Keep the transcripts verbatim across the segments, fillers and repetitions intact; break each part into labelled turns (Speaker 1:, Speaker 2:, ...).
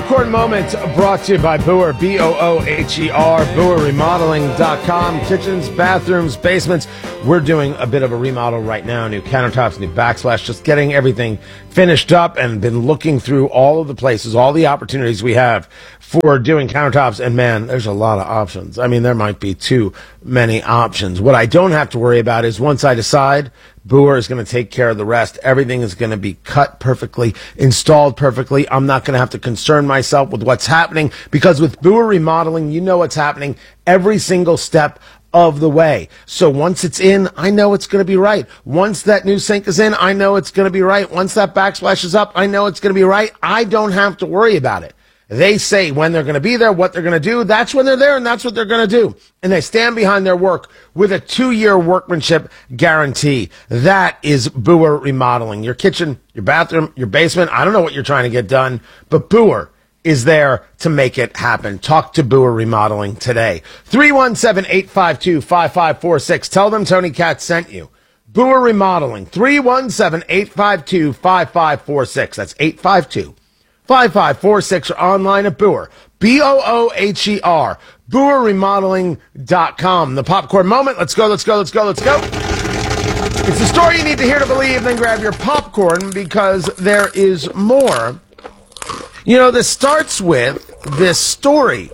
Speaker 1: Popcorn Moment brought to you by Booher, B O O H E R, Booher Remodeling dot com. Kitchens, bathrooms, basements. We're doing a bit of a remodel right now. New countertops, new backsplash, just getting everything finished up and been looking through all of the places, all the opportunities we have for doing countertops. And man, there's a lot of options. I mean, there might be too many options. What I don't have to worry about is once I decide, Booher is going to take care of the rest. Everything is going to be cut perfectly, installed perfectly. I'm not going to have to concern myself with what's happening because with Booher Remodeling, you know what's happening every single step of the way. So once it's in, I know it's going to be right. Once that new sink is in, I know it's going to be right. Once that backsplash is up, I know it's going to be right. I don't have to worry about it. They say when they're going to be there, what they're going to do. That's when they're there, and that's what they're going to do. And they stand behind their work with a two-year workmanship guarantee. That is Booher Remodeling. Your kitchen, your bathroom, your basement, I don't know what you're trying to get done, but Booher is there to make it happen. Talk to Booher Remodeling today. three one seven, eight five two, five five four six. Tell them Tony Katz sent you. Booher Remodeling, three one seven, eight five two, five five four six. That's eight five two, five five four six or online at Booher, B O O H E R, Booher Remodeling dot com. The popcorn moment. Let's go, let's go, let's go, let's go. It's the story you need to hear to believe. Then grab your popcorn because there is more. You know, this starts with this story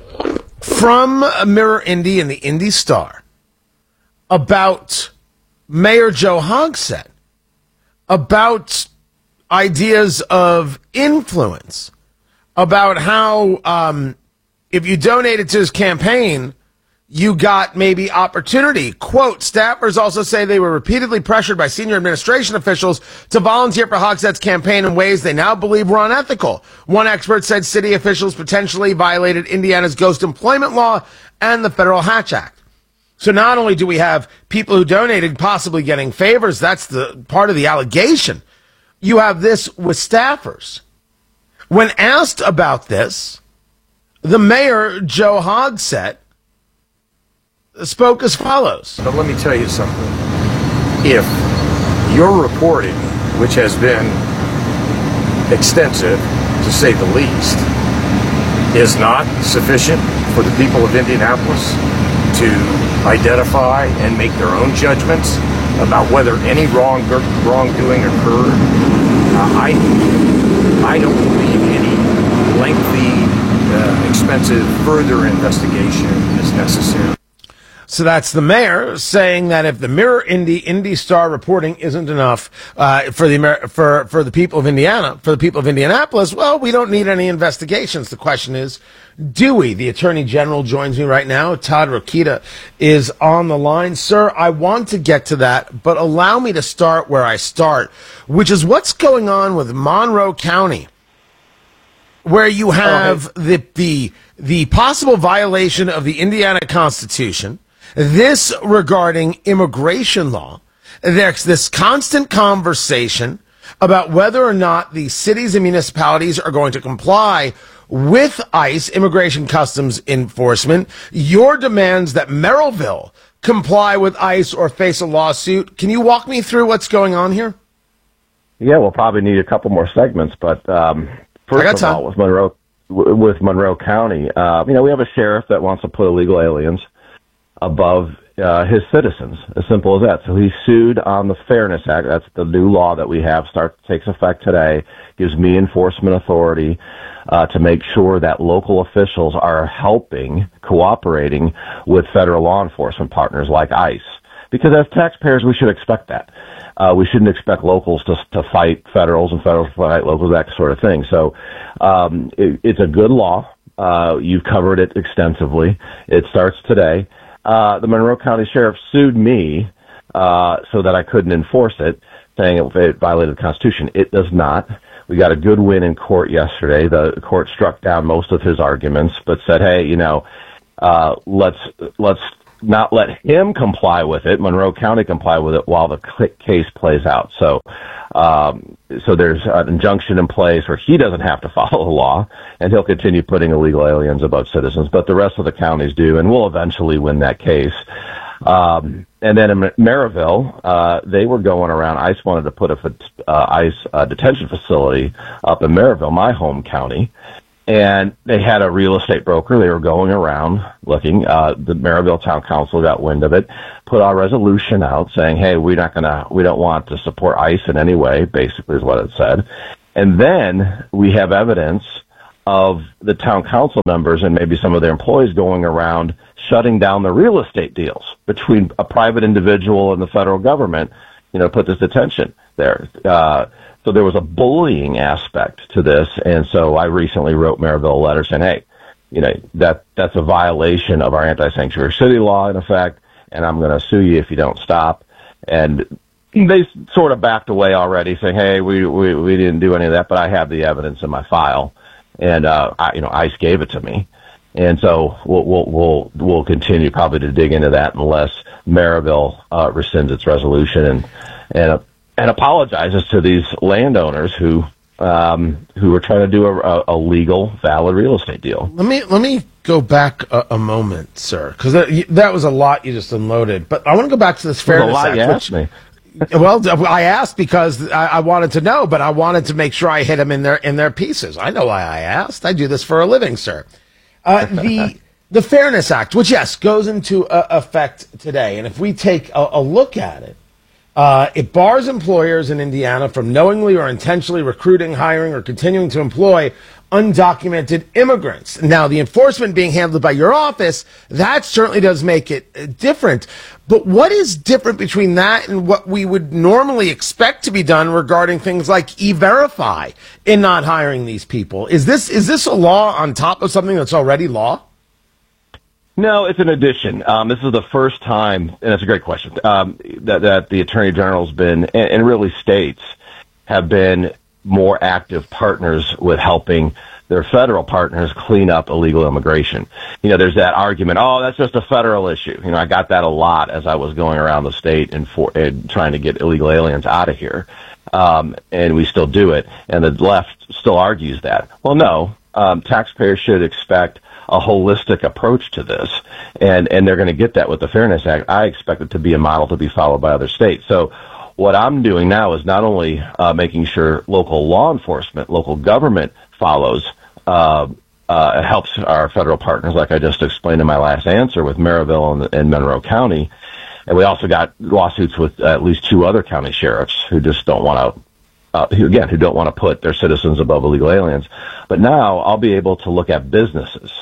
Speaker 1: from Mirror Indy and the Indy Star about Mayor Joe Hogsett, about ideas of influence, about how um, if you donated to his campaign, you got maybe opportunity. Quote, staffers also say they were repeatedly pressured by senior administration officials to volunteer for Hogsett's campaign in ways they now believe were unethical. One expert said city officials potentially violated Indiana's ghost employment law and the Federal Hatch Act. So not only do we have people who donated possibly getting favors, that's the part of the allegation. You have this with staffers. When asked about this, the mayor, Joe Hogsett, spoke as follows.
Speaker 2: But let me tell you something. If your reporting, which has been extensive, to say the least, is not sufficient for the people of Indianapolis to identify and make their own judgments about whether any wrong wrongdoing occurred, uh, I, I don't believe any lengthy, uh, expensive further investigation is necessary.
Speaker 1: So that's the mayor saying that if the Mirror Indy Indy Star reporting isn't enough uh, for the Amer- for for the people of Indiana, for the people of Indianapolis, well, we don't need any investigations. The question is, do we? The Attorney General joins me right now. Todd Rokita is on the line. Sir, I want to get to that, but allow me to start where I start, which is what's going on with Monroe County, where you have oh, hey. the the the possible violation of the Indiana Constitution. This regarding immigration law. There's this constant conversation about whether or not the cities and municipalities are going to comply with ICE, Immigration Customs Enforcement. Your demands that Merrillville comply with ICE or face a lawsuit. Can you walk me through what's going on here?
Speaker 3: Yeah, we'll probably need a couple more segments, but um, first of
Speaker 1: time.
Speaker 3: all, with Monroe, with Monroe County, uh, you know, we have a sheriff that wants to put illegal aliens above uh, his citizens, as simple as that. So he sued on the Fairness Act. That's the new law that we have, starts takes effect today, gives me enforcement authority uh, to make sure that local officials are helping, cooperating with federal law enforcement partners like ICE. Because as taxpayers, we should expect that. Uh, we shouldn't expect locals to to fight federals and federals to fight locals, that sort of thing. So um, it, it's a good law. Uh, you've covered it extensively. It starts today. Uh, the Monroe County Sheriff sued me uh, so that I couldn't enforce it, saying it, it violated the Constitution. It does not. We got a good win in court yesterday. The court struck down most of his arguments, but said, "Hey, you know, uh, let's let's not let him comply with it. Monroe County comply with it while the case plays out." So, um, so there's an injunction in place where he doesn't have to follow the law, and he'll continue putting illegal aliens above citizens. But the rest of the counties do, and we'll eventually win that case. Um, and then in Merrillville, uh, they were going around. ICE wanted to put a uh, ICE uh, detention facility up in Merrillville, my home county. And they had a real estate broker. They were going around looking. Uh, the Maryville Town Council got wind of it, put a resolution out saying, hey, we're not going to, we don't want to support ICE in any way, basically is what it said. And then we have evidence of the town council members and maybe some of their employees going around shutting down the real estate deals between a private individual and the federal government, you know, put this detention there. Uh, so there was a bullying aspect to this. And so I recently wrote Maryville a letter saying, hey, you know, that, that's a violation of our anti-sanctuary city law, in effect, and I'm going to sue you if you don't stop. And they sort of backed away already, saying, hey, we, we, we didn't do any of that, but I have the evidence in my file. And, uh, I, you know, ICE gave it to me. And so we'll, we'll, we'll, we'll continue probably to dig into that unless Maryville, uh, rescinds its resolution and, and, uh, and apologizes to these landowners who, um, who were trying to do a, a legal, valid real estate deal.
Speaker 1: Let me, let me go back a, a moment, sir, because that, that was a lot you just unloaded. But I want to go back to this Fairness
Speaker 3: a lot
Speaker 1: Act.
Speaker 3: You asked me.
Speaker 1: Well, I asked because I, I wanted to know, but I wanted to make sure I hit them in their in their pieces. I know why I asked. I do this for a living, sir. Uh, the the Fairness Act, which yes goes into uh, effect today, and if we take a, a look at it, uh, it bars employers in Indiana from knowingly or intentionally recruiting, hiring, or continuing to employ undocumented immigrants. Now, the enforcement being handled by your office, that certainly does make it different. But what is different between that and what we would normally expect to be done regarding things like E-Verify in not hiring these people? Is this is this a law on top of something that's already law?
Speaker 3: No, it's an addition. Um, this is the first time, and it's a great question, um, that, that the Attorney General's been, and, and really states, have been more active partners with helping their federal partners clean up illegal immigration. You know, there's that argument, oh, that's just a federal issue. You know, I got that a lot as I was going around the state and, for, and trying to get illegal aliens out of here. Um, and we still do it. And the left still argues that. Well, no, um, taxpayers should expect a holistic approach to this. And, and they're going to get that with the Fairness Act. I expect it to be a model to be followed by other states. So what I'm doing now is not only uh, making sure local law enforcement, local government follows, uh, uh, helps our federal partners, like I just explained in my last answer with Maryville and, and Monroe County. And we also got lawsuits with at least two other county sheriffs who just don't want to, uh, who, again, who don't want to put their citizens above illegal aliens. But now I'll be able to look at businesses.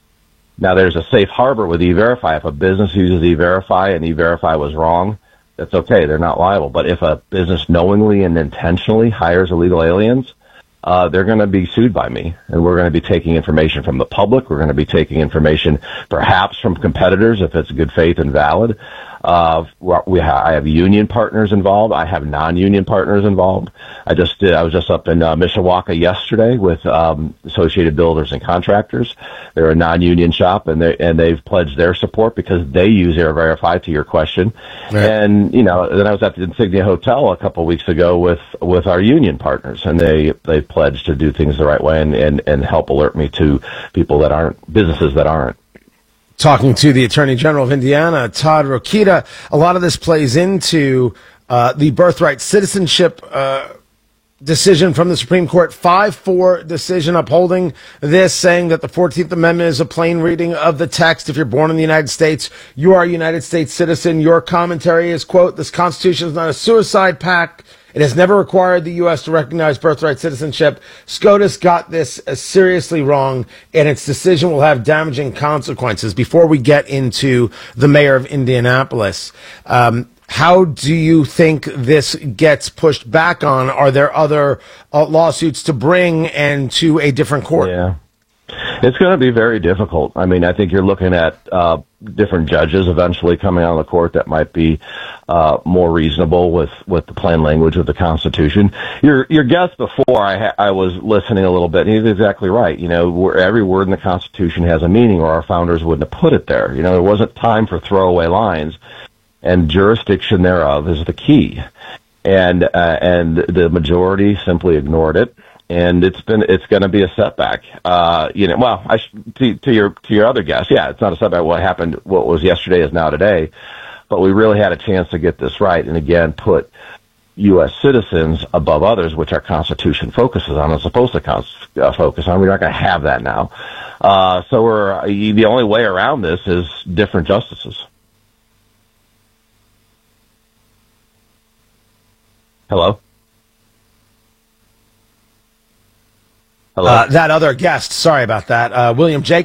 Speaker 3: Now, there's a safe harbor with E-Verify. If a business uses E-Verify and E-Verify was wrong, that's okay. They're not liable. But if a business knowingly and intentionally hires illegal aliens, uh, they're going to be sued by me. And we're going to be taking information from the public. We're going to be taking information perhaps from competitors if it's good faith and valid. Uh, we ha- I have union partners involved. I have non-union partners involved. I just did, I was just up in uh, Mishawaka yesterday with um, Associated Builders and Contractors. They're a non-union shop, and they and they've pledged their support because they use E-Verify. To your question, right. And you know, then I was at the Insignia Hotel a couple of weeks ago with with our union partners, and they they pledged to do things the right way and and and help alert me to people that aren't businesses that aren't.
Speaker 1: Talking to the Attorney General of Indiana, Todd Rokita, a lot of this plays into uh, the birthright citizenship uh, decision from the Supreme Court, five four decision upholding this, saying that the fourteenth Amendment is a plain reading of the text. If you're born in the United States, you are a United States citizen. Your commentary is, quote, this Constitution is not a suicide pact. It has never required the U S to recognize birthright citizenship. SCOTUS got this uh, seriously wrong, and its decision will have damaging consequences. Before we get into the mayor of Indianapolis, um, how do you think this gets pushed back on? Are there other uh, lawsuits to bring and to a different court?
Speaker 3: Yeah. It's going to be very difficult. I mean, I think you're looking at uh, different judges eventually coming out of the court that might be uh, more reasonable with, with the plain language of the Constitution. Your your guest before, I ha- I was listening a little bit, and he's exactly right. You know, where every word in the Constitution has a meaning, or our founders wouldn't have put it there. You know, there wasn't time for throwaway lines, and jurisdiction thereof is the key. And uh, and the majority simply ignored it. And it's been, it's going to be a setback. Uh, you know, well, I sh- to, to your, to your other guess, yeah, it's not a setback. What happened, what was yesterday is now today, but we really had a chance to get this right. And again, put U S citizens above others, which our Constitution focuses on and supposed to con- uh, focus on. We're not going to have that now. Uh, so we're the only way around this is different justices. Hello?
Speaker 1: Hello? Uh, that other guest, sorry about that, uh, William Jacobs.